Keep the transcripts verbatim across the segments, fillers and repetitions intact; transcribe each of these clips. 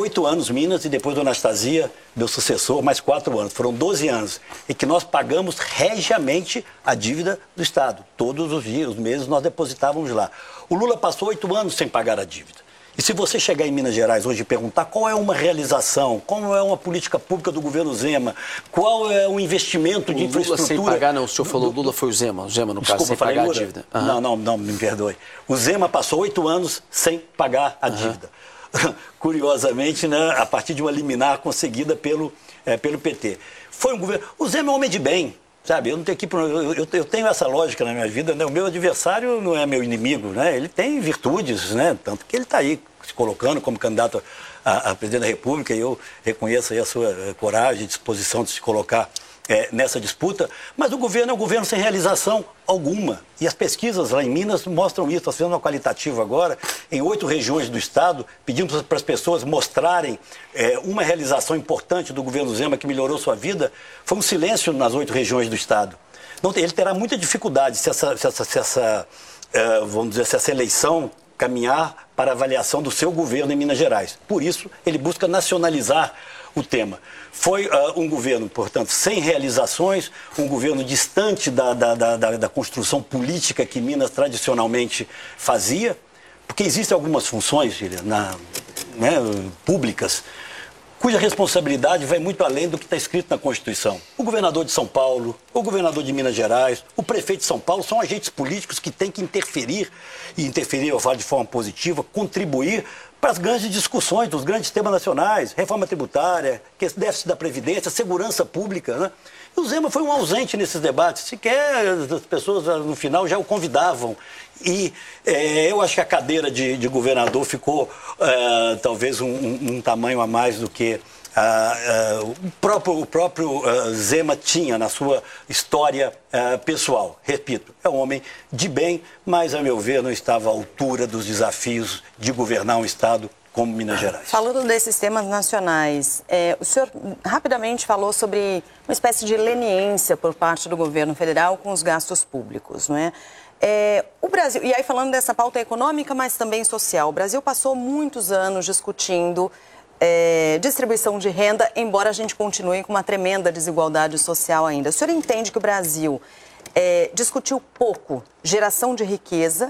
oito anos Minas e depois do Anastasia, meu sucessor, mais quatro anos. Foram doze anos em que nós pagamos regiamente a dívida do Estado. Todos os dias, os meses, nós depositávamos lá. O Lula passou oito anos sem pagar a dívida. E se você chegar em Minas Gerais hoje e perguntar qual é uma realização, qual é uma política pública do governo Zema, qual é um investimento de o infraestrutura... Lula sem pagar, não, o senhor falou Lula foi o Zema, o Zema no Desculpa, caso, sem pagar Lula? a dívida. Uhum. Não, não, não, me perdoe. O Zema passou oito anos sem pagar a dívida. Uhum. Curiosamente, né, a partir de uma liminar conseguida pelo, é, pelo P T. Foi um governo... O Zema é um homem de bem. Sabe, eu não tenho que eu, eu, eu tenho essa lógica na minha vida, né? O meu adversário não é meu inimigo, né? Ele tem virtudes, né? Tanto que ele está aí se colocando como candidato a, a presidente da República e eu reconheço aí a sua coragem, disposição de se colocar é, nessa disputa, mas o governo é um governo sem realização alguma. E as pesquisas lá em Minas mostram isso. Nós fizemos uma qualitativa agora, em oito regiões do estado, pedimos para as pessoas mostrarem é, uma realização importante do governo Zema que melhorou sua vida. Foi um silêncio nas oito regiões do estado. Não, ele terá muita dificuldade se essa, se essa, se essa é, vamos dizer, se essa eleição caminhar para a avaliação do seu governo em Minas Gerais. Por isso, ele busca nacionalizar o tema. Foi uh, um governo, portanto, sem realizações, um governo distante da, da, da, da construção política que Minas tradicionalmente fazia, porque existem algumas funções na, né, públicas cuja responsabilidade vai muito além do que está escrito na Constituição. O governador de São Paulo, o governador de Minas Gerais, o prefeito de São Paulo são agentes políticos que têm que interferir, e interferir, eu falo de forma positiva, contribuir para as grandes discussões dos grandes temas nacionais, reforma tributária, déficit da Previdência, segurança pública, né? E o Zema foi um ausente nesses debates, sequer as pessoas no final já o convidavam. E é, eu acho que a cadeira de, de governador ficou é, talvez um, um, um tamanho a mais do que ah, ah, o próprio, o próprio ah, Zema tinha na sua história ah, pessoal. Repito, é um homem de bem, mas, a meu ver, não estava à altura dos desafios de governar um estado como Minas Gerais. Falando desses temas nacionais, é, o senhor rapidamente falou sobre uma espécie de leniência por parte do governo federal com os gastos públicos, não é? É, o Brasil, e aí falando dessa pauta econômica, mas também social, o Brasil passou muitos anos discutindo é, distribuição de renda, embora a gente continue com uma tremenda desigualdade social ainda. O senhor entende que o Brasil é, discutiu pouco geração de riqueza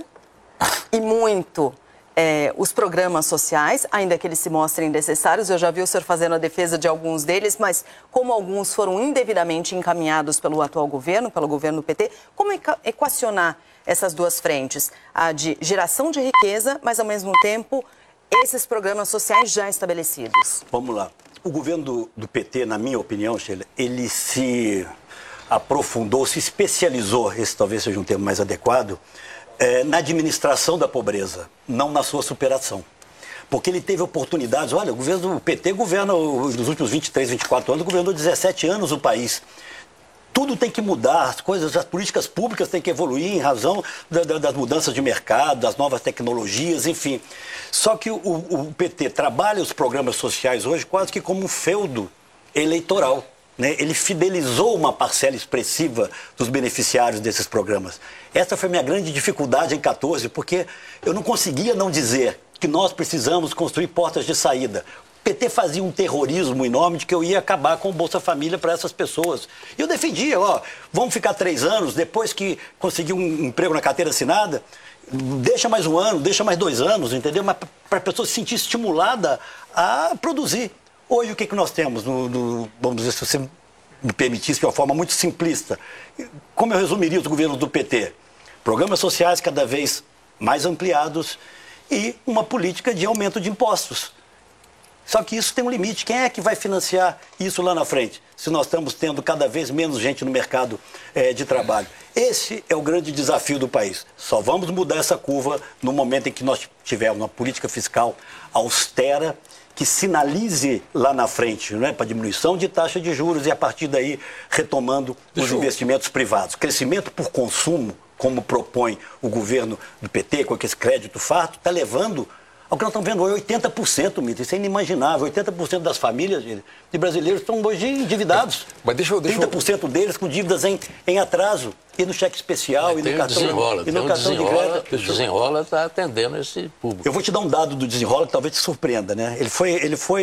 e muito É, os programas sociais, ainda que eles se mostrem necessários? Eu já vi o senhor fazendo a defesa de alguns deles, mas como alguns foram indevidamente encaminhados pelo atual governo, pelo governo do P T, como equacionar essas duas frentes? A de geração de riqueza, mas ao mesmo tempo esses programas sociais já estabelecidos. Vamos lá. O governo do, do P T, na minha opinião, Sheila, ele se aprofundou, se especializou, esse talvez seja um termo mais adequado, É, na administração da pobreza, não na sua superação. Porque ele teve oportunidades. Olha, o governo do P T governa, nos últimos vinte e três, vinte e quatro anos, governou dezessete anos o país. Tudo tem que mudar, as coisas, as políticas públicas têm que evoluir em razão da, da, das mudanças de mercado, das novas tecnologias, enfim. Só que o, o P T trabalha os programas sociais hoje quase que como um feudo eleitoral. Né? Ele fidelizou uma parcela expressiva dos beneficiários desses programas. Essa foi a minha grande dificuldade em quatorze, porque eu não conseguia não dizer que nós precisamos construir portas de saída. O P T fazia um terrorismo enorme de que eu ia acabar com o Bolsa Família para essas pessoas. E eu defendia, ó, vamos ficar três anos, depois que conseguir um emprego na carteira assinada, deixa mais um ano, deixa mais dois anos, entendeu? Mas para a pessoa se sentir estimulada a produzir. Hoje, o que, que nós temos, no, no, vamos dizer, se você me permitisse, de uma forma muito simplista, como eu resumiria os governos do P T? Programas sociais cada vez mais ampliados e uma política de aumento de impostos. Só que isso tem um limite. Quem é que vai financiar isso lá na frente, se nós estamos tendo cada vez menos gente no mercado é, de trabalho? Esse é o grande desafio do país. Só vamos mudar essa curva no momento em que nós tivermos uma política fiscal austera, que sinalize lá na frente, né, para diminuição de taxa de juros e a partir daí retomando Deixa os eu... investimentos privados. Crescimento por consumo, como propõe o governo do P T, com esse crédito farto, está levando ao que nós estamos vendo hoje, oitenta por cento, Mito, isso é inimaginável. oitenta por cento das famílias de brasileiros estão hoje endividados. Mas deixa eu, deixa trinta por cento deles com dívidas em, em atraso. E no cheque especial, e no cartão, desenrola, e no um cartão desenrola, de crédito. O Desenrola está atendendo esse público. Eu vou te dar um dado do Desenrola que talvez te surpreenda, né? Ele foi... Ele foi